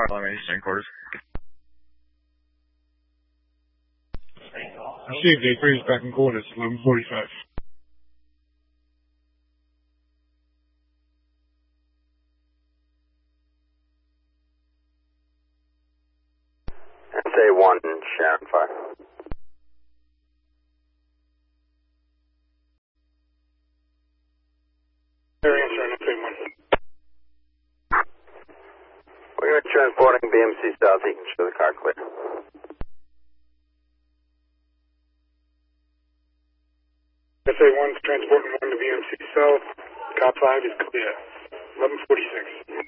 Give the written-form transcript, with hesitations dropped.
Eastern quarters. Received A3 is back in quarters, 11:45. SA1, Sharon 5. We're going to transporting BMC South. You can show the car clear. SA1's transporting 1 to BMC South. Cop 5 is clear. 11:46.